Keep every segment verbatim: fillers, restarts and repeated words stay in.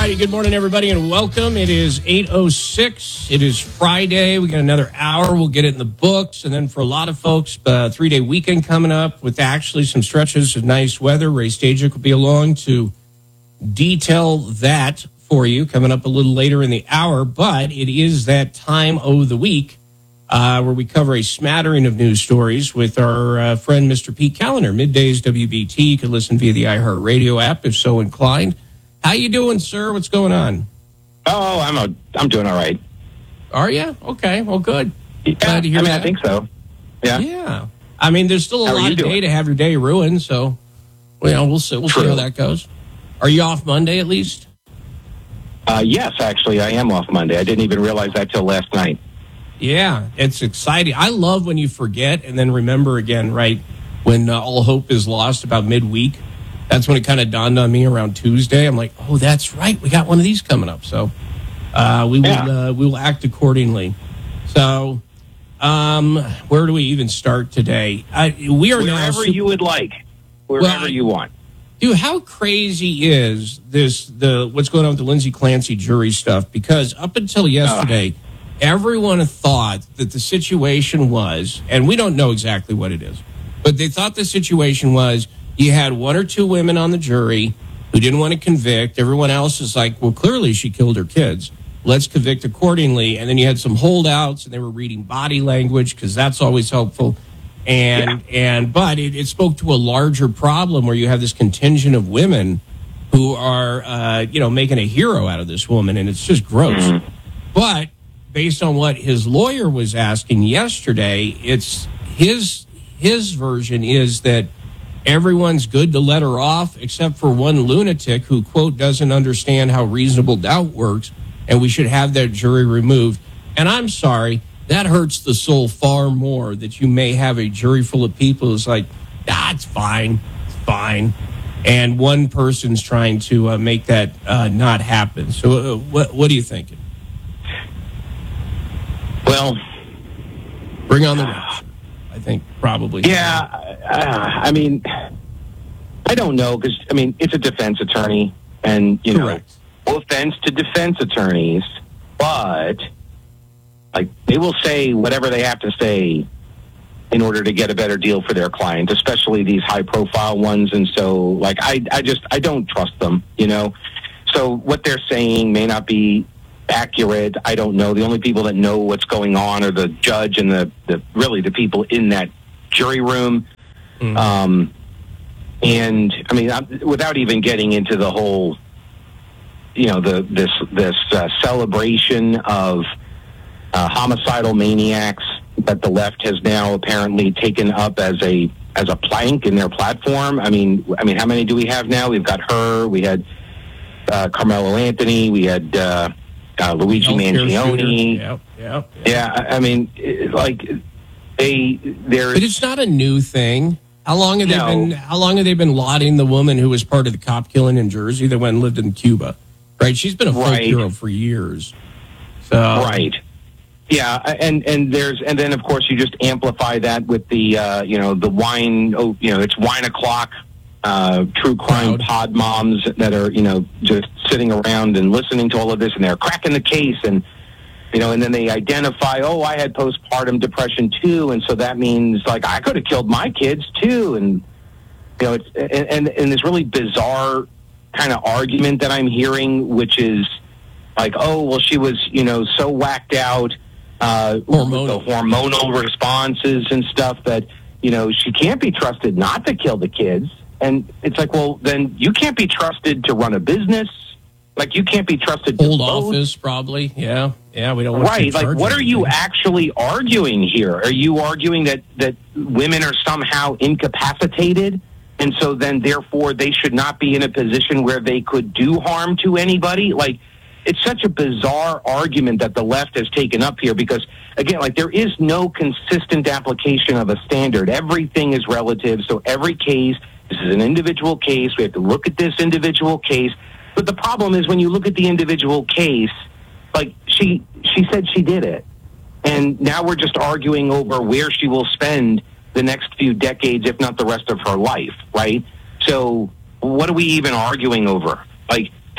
righty, good morning, everybody, and welcome. It is eight oh six. It is Friday. We got another hour. We'll get it in the books. And then for a lot of folks, uh, three-day weekend coming up with actually some stretches of nice weather. Ray Stajic will be along to detail that for you coming up a little later in the hour. But it is that time of the week uh, where we cover a smattering of news stories with our uh, friend, Mister Pete Callender. Middays W B T. You can listen via the iHeartRadio app if so inclined. How you doing, sir? What's going on? Oh, I'm a, I'm doing all right. Are you? Okay, well, good. Yeah, Glad to hear I mean, that. I think so. Yeah. Yeah. I mean, there's still a How are lot you of doing? day to have your day ruined, so well, you know, we'll see. We'll see True. how that goes. Are you off Monday at least? Uh, yes, actually, I am off Monday. I didn't even realize that till last night. Yeah, it's exciting. I love when you forget and then remember again, right, when uh, all hope is lost about midweek. That's when it kind of dawned on me around Tuesday. I'm like, oh, that's right. We got one of these coming up. So uh, we will Yeah. uh, we will act accordingly. So um, where do we even start today? I, we are now Wherever super- you would like, wherever Well, you want. Dude, how crazy is this, the what's going on with the Lindsay Clancy jury stuff? Because up until yesterday, everyone thought that the situation was, and we don't know exactly what it is, but they thought the situation was you had one or two women on the jury who didn't want to convict. Everyone else is like, well, clearly she killed her kids. Let's convict accordingly. And then you had some holdouts, and they were reading body language because that's always helpful. And yeah. and but it, it spoke to a larger problem where you have this contingent of women who are, uh, you know, making a hero out of this woman, and it's just gross. Mm-hmm. But based on what his lawyer was asking yesterday, it's his his version is that everyone's good to let her off except for one lunatic who, quote, doesn't understand how reasonable doubt works, and we should have that jury removed. And I'm sorry, that hurts the soul far more that you may have a jury full of people who's like, ah, it's fine, it's fine. And one person's trying to uh, make that uh, not happen. So uh, what, what are you thinking? Well, bring on the watch. I think probably. Yeah, uh, I mean, I don't know because, I mean, it's a defense attorney. And, you Correct. know, no offense to defense attorneys, but like they will say whatever they have to say in order to get a better deal for their client, especially these high-profile ones. And so, like, I, I just, I don't trust them, you know. So what they're saying may not be accurate. I don't know. The only people that know what's going on are the judge and the, the really the people in that jury room. Mm-hmm. Um, and I mean, I'm, without even getting into the whole, you know, the this this uh, celebration of uh, homicidal maniacs that the left has now apparently taken up as a as a plank in their platform. I mean, I mean, how many do we have now? We've got her. We had uh, Carmelo Anthony. We had. Uh, Uh, Luigi Mangione. Yep, yep, yep. Yeah, I mean, it, like they, they're. But it's not a new thing. How long have no. they been? How long have they been lauding the woman who was part of the cop killing in Jersey that went and lived in Cuba? Right, she's been a folk right. hero for years. So right. Yeah, and and there's and then of course you just amplify that with the uh, you know the wine. Oh, you know it's wine o'clock. Uh, true crime Proud. pod moms that are, you know, just sitting around and listening to all of this, and they're cracking the case, and you know, and then they identify, oh, I had postpartum depression too, and so that means like I could have killed my kids too, and you know, it's and and, and this really bizarre kind of argument that I'm hearing, which is like, oh, well, she was, you know, so whacked out, uh, hormonal. with the hormonal responses and stuff that you know she can't be trusted not to kill the kids. And it's like, well, then you can't be trusted to run a business. Like, you can't be trusted to hold vote. office, probably. Yeah, yeah. We don't want right. to Like, what are you actually arguing here? Are you arguing that that women are somehow incapacitated, and so then therefore they should not be in a position where they could do harm to anybody? Like, it's such a bizarre argument that the left has taken up here because, again, like there is no consistent application of a standard. Everything is relative. So every case. This is an individual case. We have to look at this individual case. But the problem is when you look at the individual case, like she she said she did it. And now we're just arguing over where she will spend the next few decades, if not the rest of her life, right? So what are we even arguing over? Like,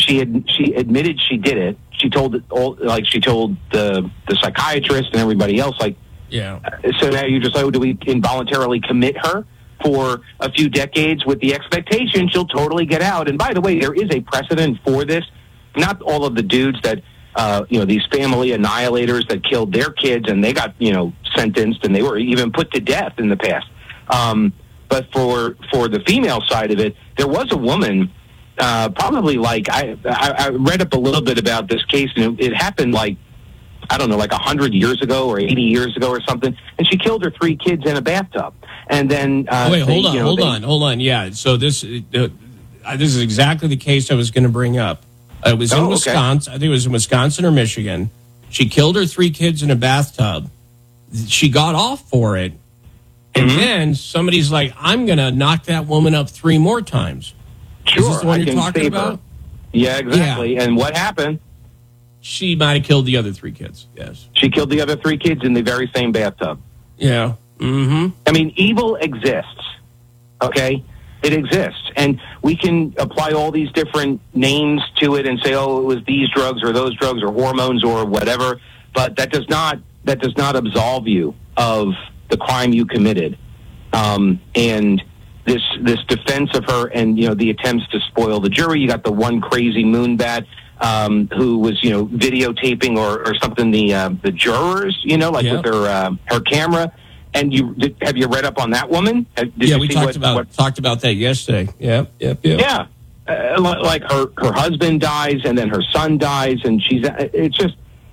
she had she admitted she did it. She told it all, like she told the the psychiatrist and everybody else, like, Yeah. so now you're just like, oh, do we involuntarily commit her for a few decades with the expectation she'll totally get out? And by the way, there is a precedent for this. Not all of the dudes that, uh, you know, these family annihilators that killed their kids and they got, you know, sentenced and they were even put to death in the past. Um, but for for the female side of it, there was a woman, uh, probably like, I, I, I read up a little bit about this case, and it, it happened like, I don't know, like one hundred years ago or eighty years ago or something, and she killed her three kids in a bathtub. And then... Uh, Wait, hold they, on, you know, hold they, on, hold on. Yeah, so this uh, this is exactly the case I was going to bring up. Uh, it was in Oh, okay. Wisconsin. I think it was in Wisconsin or Michigan. She killed her three kids in a bathtub. She got off for it. And Mm-hmm. then somebody's like, I'm going to knock that woman up three more times. Sure, Is this the one I you're can talking save her. about? Yeah, exactly. And what happened? She might have killed the other three kids, yes. She killed the other three kids in the very same bathtub. Yeah. Mm-hmm. I mean, evil exists, okay? It exists. And we can apply all these different names to it and say, oh, it was these drugs or those drugs or hormones or whatever, but that does not that does not absolve you of the crime you committed. Um, and this this defense of her and, you know, the attempts to spoil the jury, you got the one crazy moonbat um, who was, you know, videotaping or, or something the uh, the jurors, you know, like Yep. with her uh, her camera. And you did, have you read up on that woman? Did Yeah, you we see talked what, about what, talked about that yesterday. Yep, yep, yep. yeah, uh, li- like her her husband dies and then her son dies, and she's it's just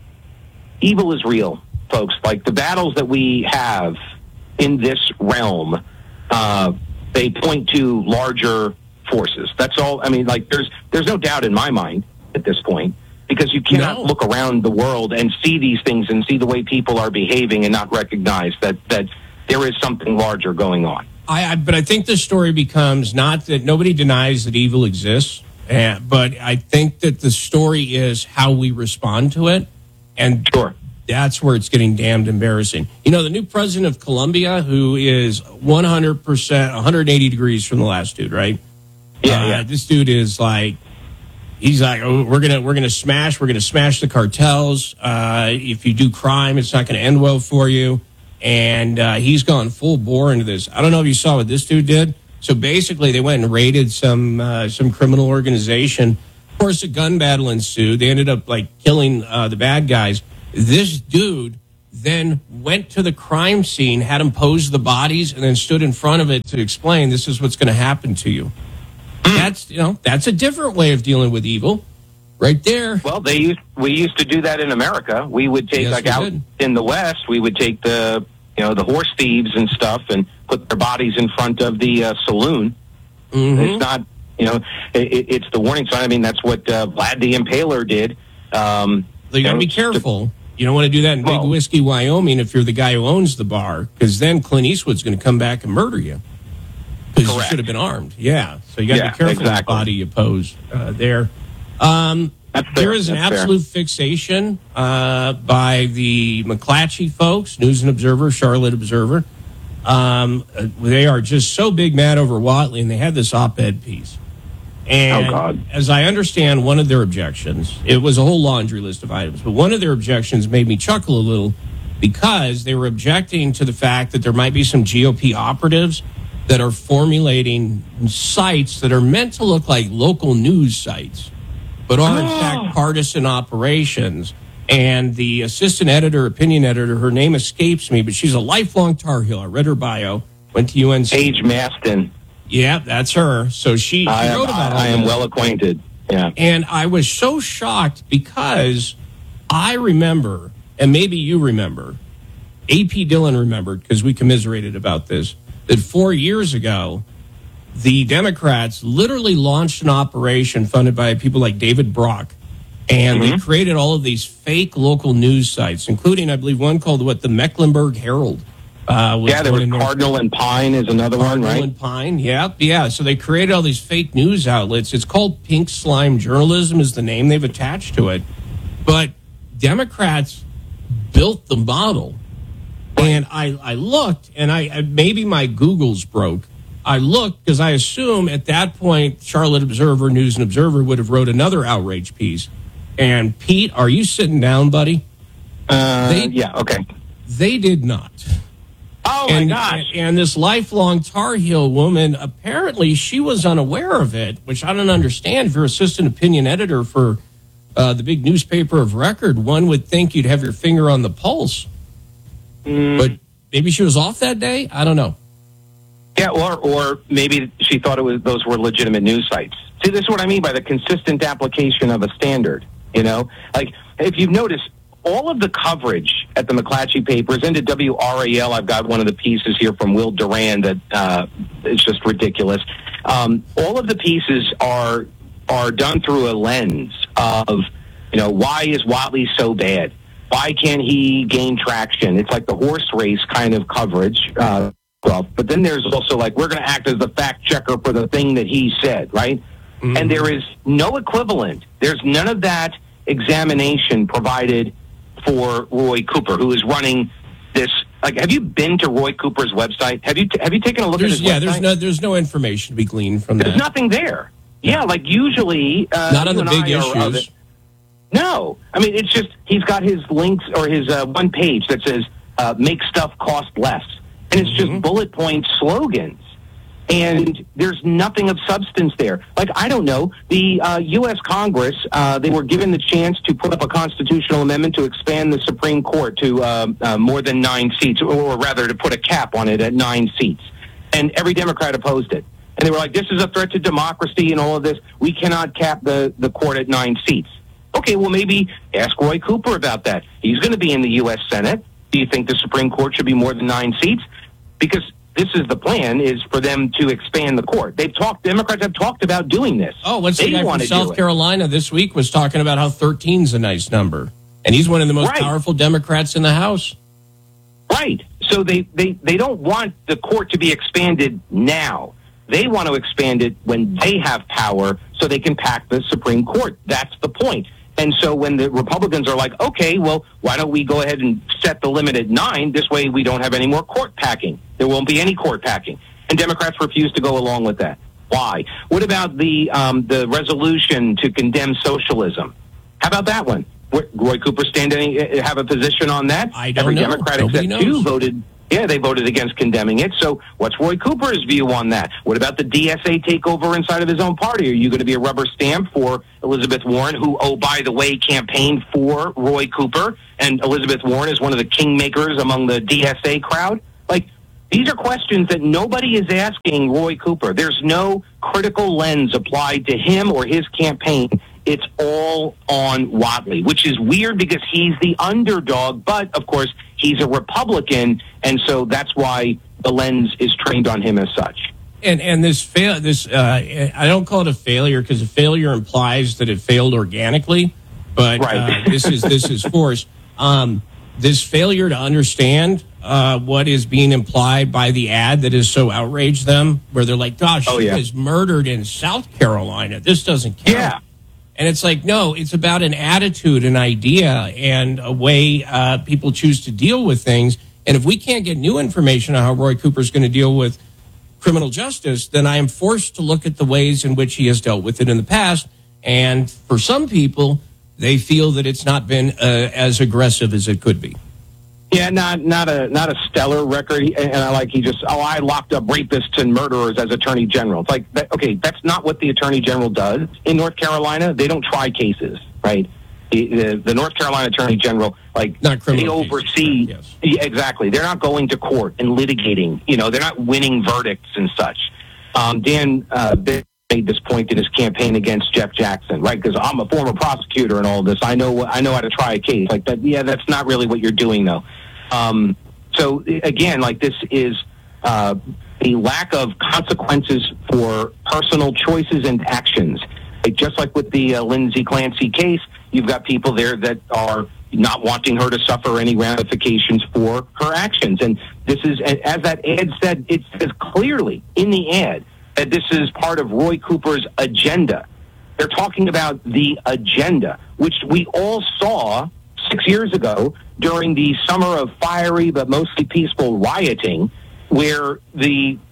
evil is real, folks. Like the battles that we have in this realm, uh, they point to larger forces. That's all. I mean, like there's there's no doubt in my mind at this point. Because you cannot No. look around the world and see these things and see the way people are behaving and not recognize that, that there is something larger going on. I, I but I think the story becomes not that nobody denies that evil exists, uh, but I think that the story is how we respond to it, and Sure. that's where it's getting damned embarrassing. You know, the new president of Colombia, who is one hundred percent, one hundred eighty degrees from the last dude, right? Yeah, Uh, yeah. This dude is like, he's like, oh, we're gonna we're gonna smash, we're gonna smash the cartels. Uh, if you do crime, it's not gonna end well for you. And uh, he's gone full bore into this. I don't know if you saw what this dude did. So basically, they went and raided some uh, some criminal organization. Of course, a gun battle ensued. They ended up like killing uh, the bad guys. This dude then went to the crime scene, had them pose the bodies, and then stood in front of it to explain, this is what's going to happen to you. That's, you know, that's a different way of dealing with evil, right there. Well, they used we used to do that in America. We would take Yes, like we out did. in the West. We would take the you know the horse thieves and stuff and put their bodies in front of the uh, saloon. Mhm. It's not you know it, it's the warning sign. I mean that's what uh, Vlad the Impaler did. Um, So you got to know, be careful. You don't want to do that in Big Well- Whiskey, Wyoming, if you're the guy who owns the bar, because then Clint Eastwood's going to come back and murder you. Because you Correct. should have been armed. Yeah. So you got to Yeah, be careful with the exactly. body you pose uh, there. Um, That's fair. there is an That's fair. absolute fixation uh, by the McClatchy folks, News and Observer, Charlotte Observer. Um, uh, they are just so big mad over Watley, and they had this op-ed piece. And Oh, God. as I understand, one of their objections, it was a whole laundry list of items, but one of their objections made me chuckle a little because they were objecting to the fact that there might be some G O P operatives that are formulating sites that are meant to look like local news sites, but are in fact partisan operations. And the assistant editor, opinion editor, her name escapes me, but she's a lifelong Tar Heel. I read her bio, went to U N C. Paige Maston. Yeah, that's her. So she, she I am, wrote about all I am this. well acquainted. Yeah. And I was so shocked because I remember, and maybe you remember, A P Dillon remembered because we commiserated about this, that four years ago, the Democrats literally launched an operation funded by people like David Brock. And they created all of these fake local news sites, including, I believe, one called, what, the Mecklenburg Herald. Uh, was Yeah, there one was in North- Cardinal and Pine is another one, Cardinal right? and Pine, yeah, yeah. So they created all these fake news outlets. It's called Pink Slime Journalism is the name they've attached to it. But Democrats built the model. And I, I looked, and I I- maybe my Googles broke, I looked because I assume at that point, Charlotte Observer, News and Observer would have wrote another outrage piece. And Pete, are you sitting down, buddy? Uh, they, yeah, okay. They did not. Oh, and, my gosh. And, and this lifelong Tar Heel woman, apparently she was unaware of it, which I don't understand. If you're assistant opinion editor for uh, the big newspaper of record, one would think you'd have your finger on the pulse. Mm. But maybe she was off that day? I don't know. Yeah, or or maybe she thought it was those were legitimate news sites. See, this is what I mean by the consistent application of a standard. You know, like if you've noticed, all of the coverage at the McClatchy papers and at W R A L, I've got one of the pieces here from Will Duran that uh, is just ridiculous. Um, all of the pieces are are done through a lens of, you know, why is Whatley so bad? Why can't he gain traction? It's like the horse race kind of coverage. Uh, Well, but then there's also like, we're going to act as the fact checker for the thing that he said, right? Mm-hmm. And there is no equivalent. There's none of that examination provided for Roy Cooper, who is running this. Like, have you been to Roy Cooper's website? Have you t- have you taken a look there's, at his yeah, website? Yeah, there's no there's no information to be gleaned from there's that. There's nothing there. Yeah, like usually, uh, not on the big issues. No, I mean it's just he's got his links or his uh, one page that says uh, "make stuff cost less." And it's just mm-hmm. bullet point slogans. And there's nothing of substance there. Like, I don't know, the uh, U S Congress, uh, they were given the chance to put up a constitutional amendment to expand the Supreme Court to uh, uh, more than nine seats, or rather to put a cap on it at nine seats. And every Democrat opposed it. And they were like, this is a threat to democracy and all of this. We cannot cap the, the court at nine seats. Okay, well, maybe ask Roy Cooper about that. He's going to be in the U S Senate. Do you think the Supreme Court should be more than nine seats? Because this is the plan, is for them to expand the court. They've talked, Democrats have talked about doing this. Oh, what's they the guy from South Carolina this week was talking about how thirteen's a nice number. And he's one of the most right. powerful Democrats in the House. Right. So they, they, they don't want the court to be expanded now. They want to expand it when they have power so they can pack the Supreme Court. That's the point. And so when the Republicans are like, okay, well, why don't we go ahead and set the limit at nine? This way we don't have any more court packing. There won't be any court packing. And Democrats refuse to go along with that. Why? What about the um, the resolution to condemn socialism? How about that one? Roy Cooper stand any, have a position on that? I don't Every know. Democrat Nobody except knows. two voted. Yeah, they voted against condemning it. So what's Roy Cooper's view on that? What about the D S A takeover inside of his own party? Are you going to be a rubber stamp for Elizabeth Warren, who, oh, by the way, campaigned for Roy Cooper? And Elizabeth Warren is one of the kingmakers among the D S A crowd? Like, these are questions that nobody is asking Roy Cooper. There's no critical lens applied to him or his campaign. It's all on Whatley, which is weird because he's the underdog. But, of course, he's a Republican, and so that's why the lens is trained on him as such. And and this fail this uh, I don't call it a failure because a failure implies that it failed organically, but right. uh, this is this is forced. Um, this failure to understand uh, what is being implied by the ad that has so outraged them, where they're like, "Gosh, oh, she yeah. was murdered in South Carolina. This doesn't count." Yeah. And it's like, no, it's about an attitude, an idea, and a way uh, people choose to deal with things. And if we can't get new information on how Roy Cooper is going to deal with criminal justice, then I am forced to look at the ways in which he has dealt with it in the past. And for some people, they feel that it's not been uh, as aggressive as it could be. Yeah, not not a not a stellar record, and I like he just oh I locked up rapists and murderers as attorney general. It's like that, okay, that's not what the attorney general does in North Carolina. They don't try cases, right? The, the, the North Carolina attorney general, like not they oversee cases, yes. exactly. They're not going to court and litigating. You know, they're not winning verdicts and such. Um, Dan uh, made this point in his campaign against Jeff Jackson, right? Because I'm a former prosecutor and all this. I know I know how to try a case like that. Yeah, that's not really what you're doing, though. Um, so again, like this is uh, a lack of consequences for personal choices and actions. Like, just like with the uh, Lindsay Clancy case, you've got people there that are not wanting her to suffer any ramifications for her actions. And this is, as that ad said, it says clearly in the ad that this is part of Roy Cooper's agenda. They're talking about the agenda, which we all saw six years ago during the summer of fiery but mostly peaceful rioting, where the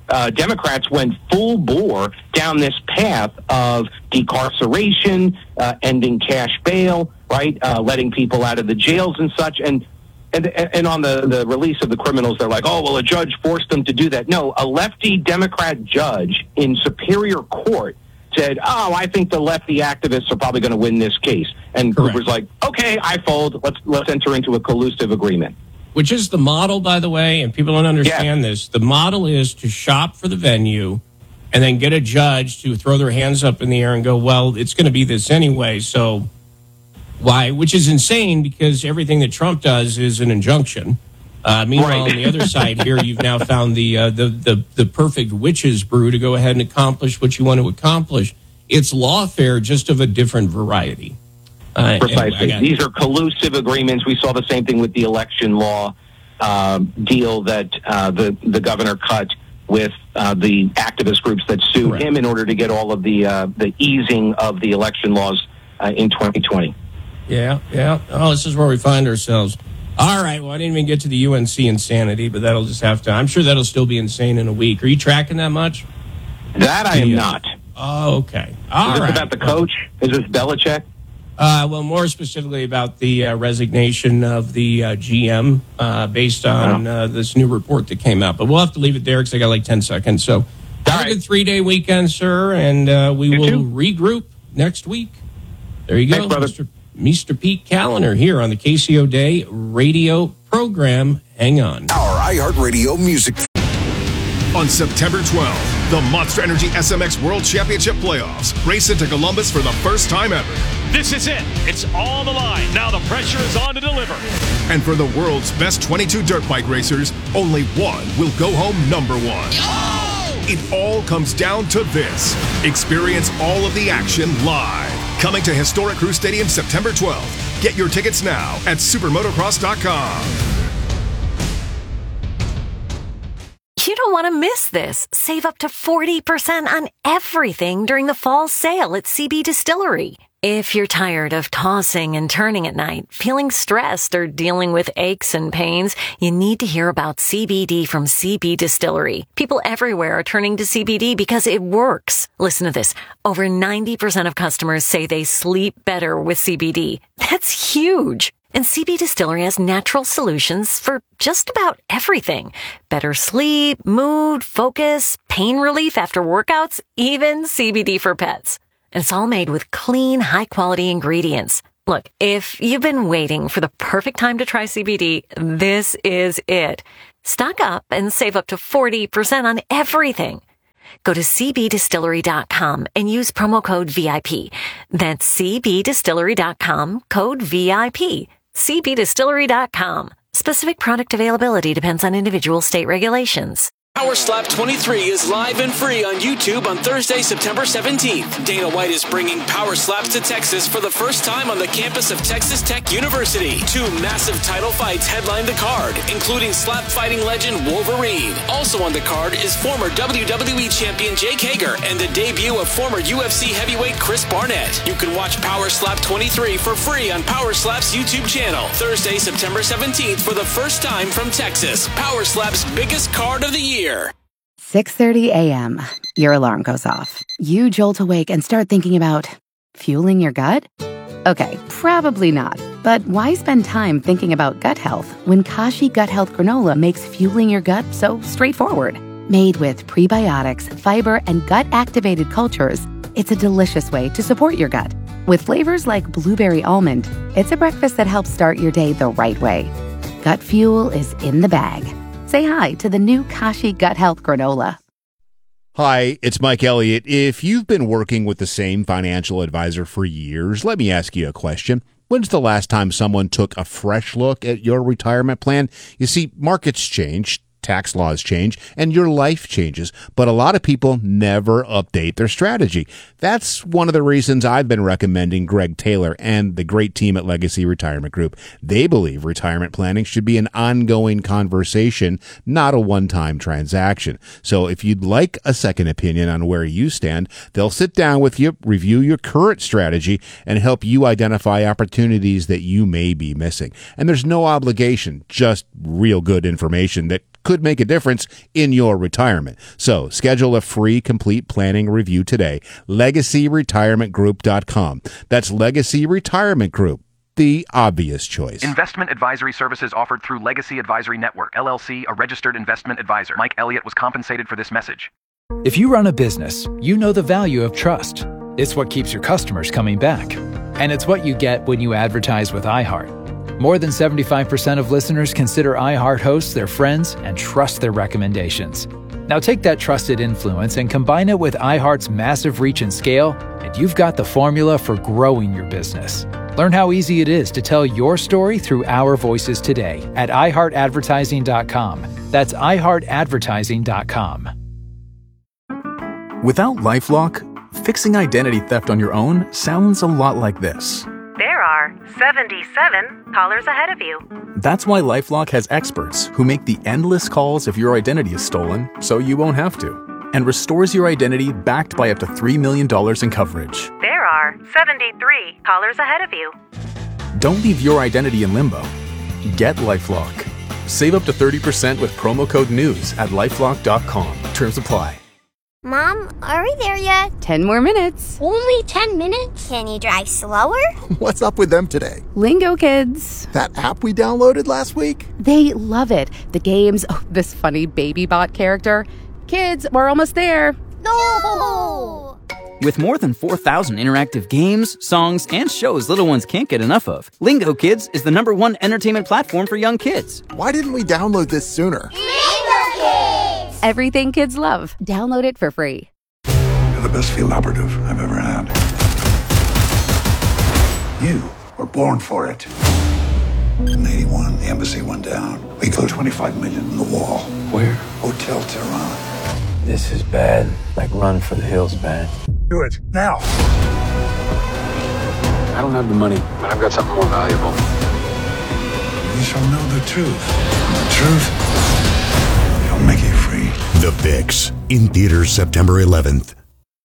uh, Democrats went full bore down this path of decarceration, uh, ending cash bail, right, uh, letting people out of the jails and such. And and, and on the, the release of the criminals, they're like, oh, well, a judge forced them to do that. No, a lefty Democrat judge in Superior Court said, oh, I think the lefty activists are probably going to win this case. And Correct. Gruber's like, okay, I fold. Let's let's enter into a collusive agreement. Which is the model, by the way, and people don't understand yeah. this. The model is to shop for the venue and then get a judge to throw their hands up in the air and go, well, it's going to be this anyway, so why? Which is insane because everything that Trump does is an injunction. Uh, meanwhile, right. on the other side here, you've now found the, uh, the the the perfect witch's brew to go ahead and accomplish what you want to accomplish. It's lawfare, just of a different variety. Uh, Precisely. Got, These are collusive agreements. We saw the same thing with the election law uh, deal that uh, the the governor cut with uh, the activist groups that sued correct. him in order to get all of the uh, the easing of the election laws uh, in twenty twenty. Yeah, yeah. Oh, this is where we find ourselves. All right. Well, I didn't even get to the U N C insanity, but that'll just have to. I'm sure that'll still be insane in a week. Are you tracking that much? That I am yeah. not. Oh, okay. All Is this right. about the coach? Is this Belichick? Uh, well, more specifically about the uh, resignation of the uh, G M uh, based on uh, this new report that came out. But we'll have to leave it there because I got like ten seconds. So have right. a good three-day weekend, sir, and uh, we you will too. regroup next week. There you go, Thanks, brother. Mister Mister Pete Callender here on the K C O Day radio program. Hang on. Our iHeartRadio music. On September twelfth, the Monster Energy S M X World Championship Playoffs race into Columbus for the first time ever. This is it. It's on the line. Now the pressure is on to deliver. And for the world's best twenty-two dirt bike racers, only one will go home number one. Oh! It all comes down to this. Experience all of the action live. Coming to Historic Crew Stadium September twelfth. Get your tickets now at supermotocross dot com. You don't want to miss this. Save up to forty percent on everything during the fall sale at C B Distillery. If you're tired of tossing and turning at night, feeling stressed, or dealing with aches and pains, you need to hear about C B D from C B Distillery. People everywhere are turning to C B D because it works. Listen to this. Over ninety percent of customers say they sleep better with C B D. That's huge. And C B Distillery has natural solutions for just about everything. Better sleep, mood, focus, pain relief after workouts, even C B D for pets. And it's all made with clean, high-quality ingredients. Look, if you've been waiting for the perfect time to try C B D, this is it. Stock up and save up to forty percent on everything. Go to c b distillery dot com and use promo code V I P. That's c b distillery dot com, code V I P. c b distillery dot com. Specific product availability depends on individual state regulations. Power Slap twenty-three is live and free on YouTube on Thursday, September seventeenth. Dana White is bringing Power Slaps to Texas for the first time on the campus of Texas Tech University. Two massive title fights headline the card, including slap fighting legend Wolverine. Also on the card is former W W E champion Jake Hager and the debut of former U F C heavyweight Chris Barnett. You can watch Power Slap twenty-three for free on Power Slap's YouTube channel. Thursday, September seventeenth for the first time from Texas. Power Slap's biggest card of the year. six thirty a.m. Your alarm goes off. You jolt awake and start thinking about fueling your gut? Okay, probably not. But why spend time thinking about gut health when Kashi Gut Health Granola makes fueling your gut so straightforward? Made with prebiotics, fiber, and gut-activated cultures, it's a delicious way to support your gut. With flavors like blueberry almond, it's a breakfast that helps start your day the right way. Gut fuel is in the bag. Say hi to the new Kashi Gut Health Granola. Hi, it's Mike Elliott. If you've been working with the same financial advisor for years, let me ask you a question. When's the last time someone took a fresh look at your retirement plan? You see, markets change, tax laws change, and your life changes, but a lot of people never update their strategy. That's one of the reasons I've been recommending Greg Taylor and the great team at Legacy Retirement Group. They believe retirement planning should be an ongoing conversation, not a one-time transaction. So if you'd like a second opinion on where you stand, they'll sit down with you, review your current strategy, and help you identify opportunities that you may be missing. And there's no obligation, just real good information that could make a difference in your retirement. So schedule a free complete planning review today. legacy retirement group dot com. That's Legacy Retirement Group, the obvious choice. Investment advisory services offered through Legacy Advisory Network, L L C, a registered investment advisor. Mike Elliott was compensated for this message. If you run a business, you know the value of trust. It's what keeps your customers coming back. And it's what you get when you advertise with iHeart. More than seventy-five percent of listeners consider iHeart hosts their friends and trust their recommendations. Now take that trusted influence and combine it with iHeart's massive reach and scale, and you've got the formula for growing your business. Learn how easy it is to tell your story through our voices today at i heart advertising dot com. That's i heart advertising dot com. Without LifeLock, fixing identity theft on your own sounds a lot like this. There are seventy-seven callers ahead of you. That's why LifeLock has experts who make the endless calls if your identity is stolen so you won't have to, and restores your identity backed by up to three million dollars in coverage. There are seventy-three callers ahead of you. Don't leave your identity in limbo. Get LifeLock. Save up to thirty percent with promo code NEWS at lifelock dot com. Terms apply. Mom, are we there yet? Ten more minutes. Only ten minutes? Can you drive slower? What's up with them today? Lingo Kids. That app we downloaded last week? They love it. The games, oh, this funny baby bot character. Kids, we're almost there. No! With more than four thousand interactive games, songs, and shows little ones can't get enough of, Lingo Kids is the number one entertainment platform for young kids. Why didn't we download this sooner? Lingo Kids! Everything kids love. Download it for free. You're the best field operative I've ever had. You were born for it. In eighty-one, the embassy went down. We closed twenty-five million in the wall. Where? Hotel Tehran. This is bad. Like run for the hills bad. Do it, now. I don't have the money, but I've got something more valuable. You shall know the truth. And the truth will make you free. The Fix, in theaters September eleventh.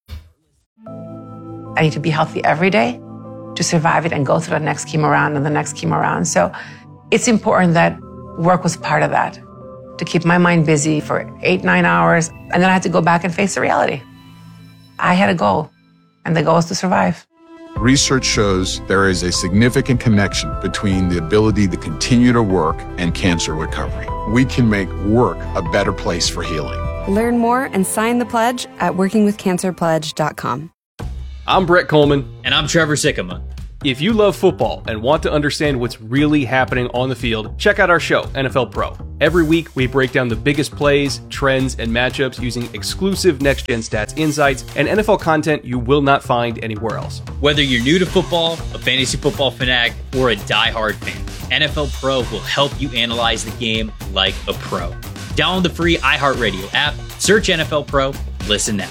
I need to be healthy every day to survive it and go through the next chemo round and the next chemo round. So it's important that work was part of that, to keep my mind busy for eight, nine hours. And then I had to go back and face the reality. I had a goal, and the goal was to survive. Research shows there is a significant connection between the ability to continue to work and cancer recovery. We can make work a better place for healing. Learn more and sign the pledge at working with cancer pledge dot com. I'm Brett Coleman. And I'm Trevor Sikkema. If you love football and want to understand what's really happening on the field, check out our show, N F L Pro. Every week, we break down the biggest plays, trends, and matchups using exclusive next-gen stats insights and N F L content you will not find anywhere else. Whether you're new to football, a fantasy football fanatic, or a diehard fan, N F L Pro will help you analyze the game like a pro. Download the free iHeartRadio app, search N F L Pro, listen now.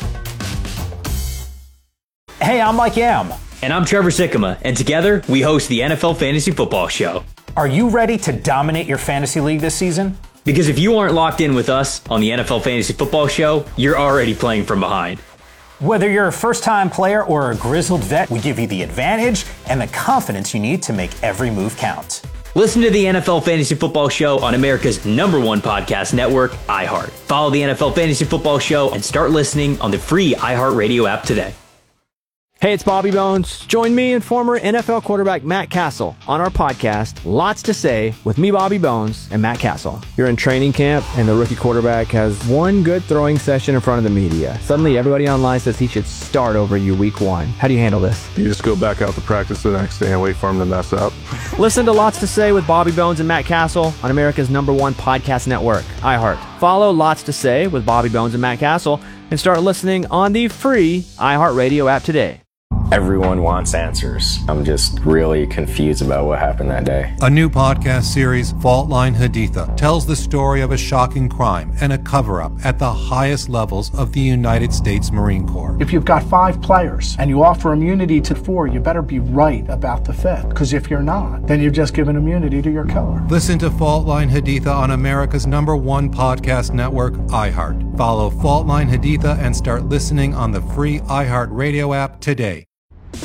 Hey, I'm Mike Yam. And I'm Trevor Sikkema, and together we host the N F L Fantasy Football Show. Are you ready to dominate your fantasy league this season? Because if you aren't locked in with us on the N F L Fantasy Football Show, you're already playing from behind. Whether you're a first-time player or a grizzled vet, we give you the advantage and the confidence you need to make every move count. Listen to the N F L Fantasy Football Show on America's number one podcast network, iHeart. Follow the N F L Fantasy Football Show and start listening on the free iHeartRadio app today. Hey, it's Bobby Bones. Join me and former N F L quarterback Matt Castle on our podcast, Lots to Say, with me, Bobby Bones, and Matt Castle. You're in training camp, and the rookie quarterback has one good throwing session in front of the media. Suddenly, everybody online says he should start over you week one. How do you handle this? You just go back out to practice the next day and wait for him to mess up. Listen to Lots to Say with Bobby Bones and Matt Castle on America's number one podcast network, iHeart. Follow Lots to Say with Bobby Bones and Matt Castle and start listening on the free iHeartRadio app today. Everyone wants answers. I'm just really confused about what happened that day. A new podcast series, Fault Line Haditha, tells the story of a shocking crime and a cover-up at the highest levels of the United States Marine Corps. If you've got five players and you offer immunity to four, you better be right about the fifth. Because if you're not, then you've just given immunity to your killer. Listen to Fault Line Haditha on America's number one podcast network, iHeart. Follow Fault Line Haditha and start listening on the free iHeart Radio app today.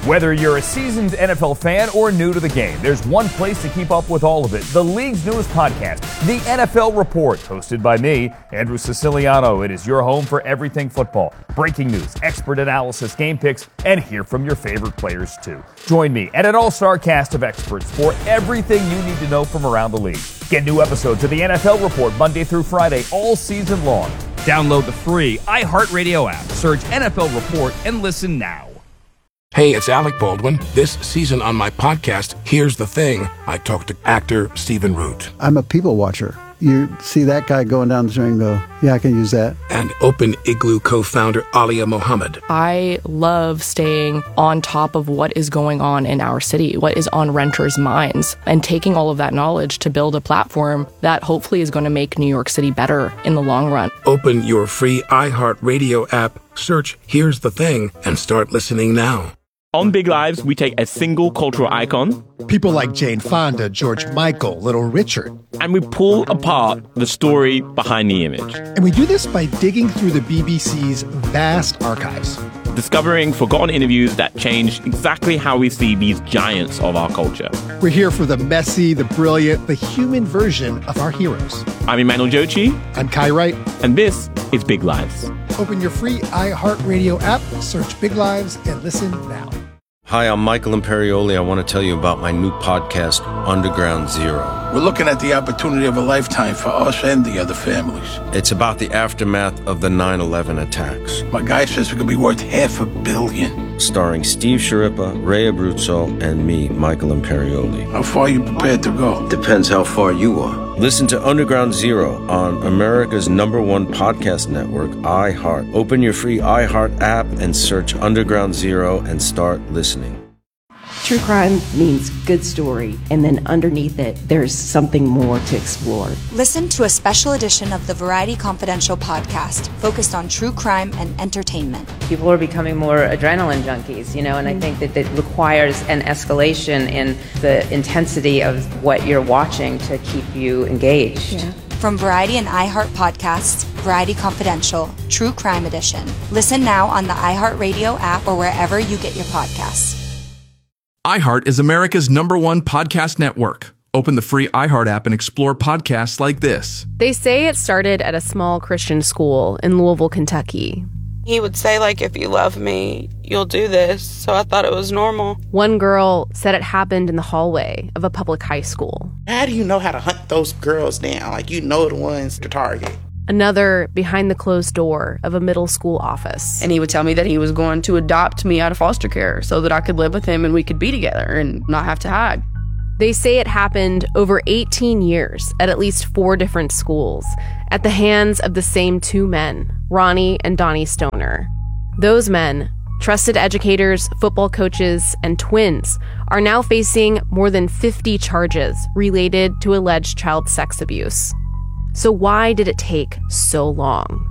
Whether you're a seasoned N F L fan or new to the game, there's one place to keep up with all of it. The league's newest podcast, the N F L Report, hosted by me, Andrew Siciliano. It is your home for everything football. Breaking news, expert analysis, game picks, and hear from your favorite players too. Join me and an all-star cast of experts for everything you need to know from around the league. Get new episodes of the N F L Report Monday through Friday all season long. Download the free iHeartRadio app, search N F L Report, and listen now. Hey, it's Alec Baldwin. This season on my podcast, Here's the Thing, I talked to actor Stephen Root. I'm a people watcher. You see that guy going down the street and go, yeah, I can use that. And Open Igloo co-founder Alia Mohammed. I love staying on top of what is going on in our city, what is on renters' minds, and taking all of that knowledge to build a platform that hopefully is going to make New York City better in the long run. Open your free iHeartRadio app, search Here's the Thing, and start listening now. On Big Lives, we take a single cultural icon, people like Jane Fonda, George Michael, Little Richard, and we pull apart the story behind the image. And we do this by digging through the B B C's vast archives, discovering forgotten interviews that changed exactly how we see these giants of our culture. We're here for the messy, the brilliant, the human version of our heroes. I'm Emmanuel Jochi. I'm Kai Wright. And this is Big Lives. Open your free iHeartRadio app, search Big Lives, and listen now. Hi, I'm Michael Imperioli. I want to tell you about my new podcast, Underground Zero. We're looking at the opportunity of a lifetime for us and the other families. It's about the aftermath of the nine eleven attacks. My guy says we could be worth half a billion. Starring Steve Sciarippa, Ray Abruzzo, and me, Michael Imperioli. How far are you prepared to go? Depends how far you are. Listen to Underground Zero on America's number one podcast network, iHeart. Open your free iHeart app and search Underground Zero and start listening. True crime means good story, and then underneath it, there's something more to explore. Listen to a special edition of the Variety Confidential podcast focused on true crime and entertainment. People are becoming more adrenaline junkies, you know, and I think that it requires an escalation in the intensity of what you're watching to keep you engaged. Yeah. From Variety and iHeart podcasts, Variety Confidential, True Crime Edition. Listen now on the iHeartRadio app or wherever you get your podcasts. iHeart is America's number one podcast network. Open the free iHeart app and explore podcasts like this. They say it started at a small Christian school in Louisville, Kentucky. He would say, like, if you love me, you'll do this. So I thought it was normal. One girl said it happened in the hallway of a public high school. How do you know how to hunt those girls down? Like, you know the ones to target. Another behind the closed door of a middle school office. And he would tell me that he was going to adopt me out of foster care so that I could live with him and we could be together and not have to hide. They say it happened over eighteen years at at least four different schools at the hands of the same two men, Ronnie and Donnie Stoner. Those men, trusted educators, football coaches, and twins, are now facing more than fifty charges related to alleged child sex abuse. So why did it take so long?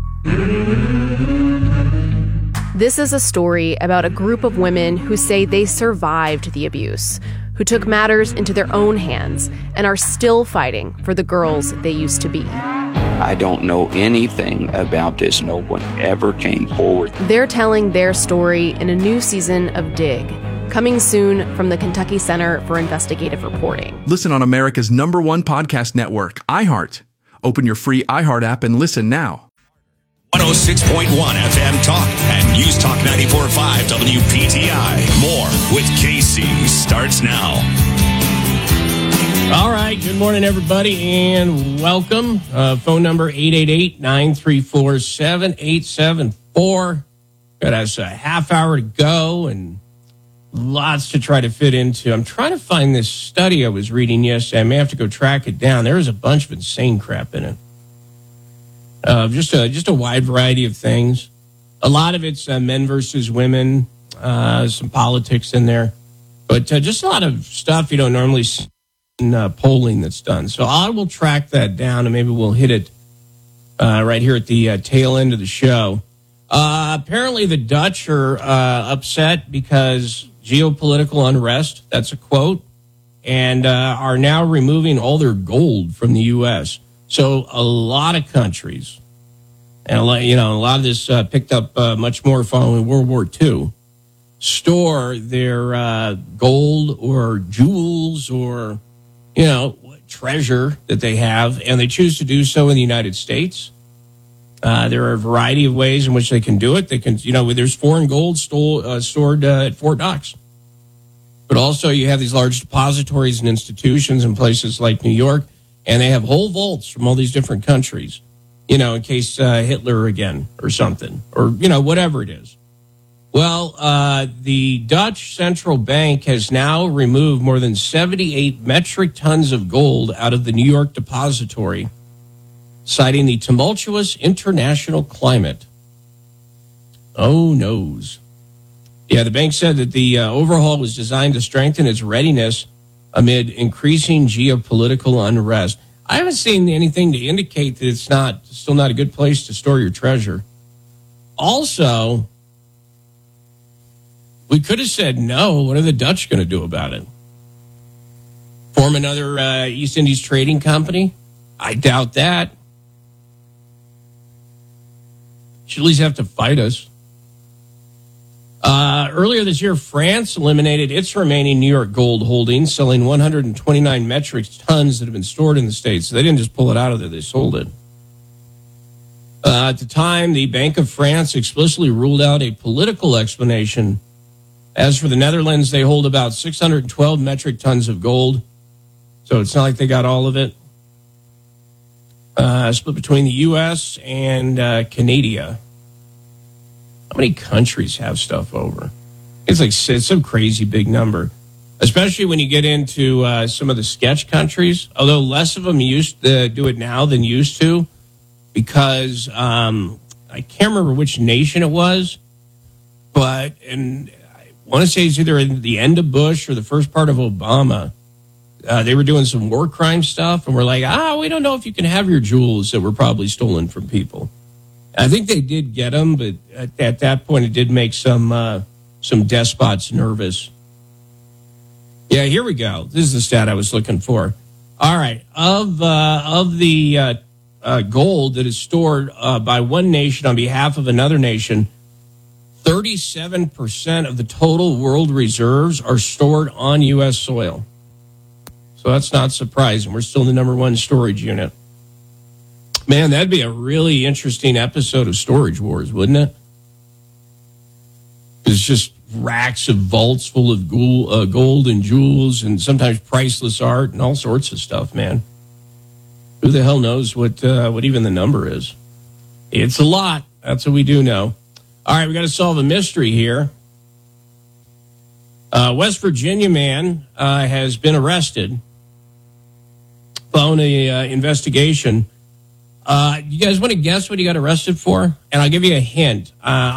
This is a story about a group of women who say they survived the abuse, who took matters into their own hands and are still fighting for the girls they used to be. I don't know anything about this. No one ever came forward. They're telling their story in a new season of Dig, coming soon from the Kentucky Center for Investigative Reporting. Listen on America's number one podcast network, iHeart. Open your free iHeart app and listen now. one oh six point one F M Talk and News Talk ninety-four point five W P T I. More with K C starts now. All right. Good morning, everybody, and welcome. Uh, phone number eight eight eight, nine three four, seven eight seven four. Got us a half hour to go and lots to try to fit into. I'm trying to find this study I was reading yesterday. I may have to go track it down. There was a bunch of insane crap in it. Uh, just a just a wide variety of things. A lot of it's uh, men versus women, uh, some politics in there, but uh, just a lot of stuff you don't normally see in uh, polling that's done. So I will track that down, and maybe we'll hit it uh, right here at the uh, tail end of the show. Uh, apparently, the Dutch are uh, upset because geopolitical unrest, that's a quote, and uh, are now removing all their gold from the U S. So a lot of countries, and a lot, you know, a lot of this uh, picked up uh, much more following World War Two. store their uh, gold or jewels or, you know, treasure that they have, and they choose to do so in the United States. Uh, there are a variety of ways in which they can do it. They can, you know, there's foreign gold stole, uh, stored uh, at Fort Knox. But also you have these large depositories and institutions in places like New York, and they have whole vaults from all these different countries, you know, in case uh, Hitler again or something, or, you know, whatever it is. Well, uh, the Dutch Central Bank has now removed more than seventy-eight metric tons of gold out of the New York depository, citing the tumultuous international climate. Oh, noes. Yeah, the bank said that the uh, overhaul was designed to strengthen its readiness amid increasing geopolitical unrest. I haven't seen anything to indicate that it's not still not a good place to store your treasure. Also, we could have said no. What are the Dutch going to do about it? Form another uh, East Indies trading company? I doubt that. Should at least have to fight us. Uh, earlier this year, France eliminated its remaining New York gold holdings, selling one hundred twenty-nine metric tons that have been stored in the States. So they didn't just pull it out of there, they sold it. Uh, at the time, the Bank of France explicitly ruled out a political explanation. As for the Netherlands, they hold about six hundred twelve metric tons of gold. So it's not like they got all of it. Uh, split between the U S and uh, Canada. How many countries have stuff over? It's like it's some crazy big number, especially when you get into uh, some of the sketch countries, although less of them used to do it now than used to, because um, I can't remember which nation it was, but and I want to say it's either in the end of Bush or the first part of Obama. Uh, they were doing some war crime stuff, and we're like, ah, we don't know if you can have your jewels that were probably stolen from people. I think they did get them, but at, at that point, it did make some uh, some despots nervous. Yeah, here we go. This is the stat I was looking for. All right, of uh, of the uh, uh, gold that is stored uh, by one nation on behalf of another nation, thirty-seven percent of the total world reserves are stored on U S soil. So that's not surprising. We're still the number one storage unit. Man, that'd be a really interesting episode of Storage Wars, wouldn't it? It's just racks of vaults full of gold, uh, gold and jewels and sometimes priceless art and all sorts of stuff, man. Who the hell knows what uh, what even the number is? It's a lot. That's what we do know. All right, we got to solve a mystery here. Uh, West Virginia man uh, has been arrested following an uh, investigation. Uh, you guys want to guess what he got arrested for? And I'll give you a hint. Uh,